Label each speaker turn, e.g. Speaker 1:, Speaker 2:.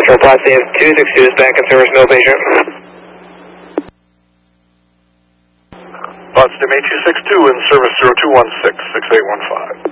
Speaker 1: Positive 262 is back in service, no patient.
Speaker 2: Positive 8262 in service 0216, 6815.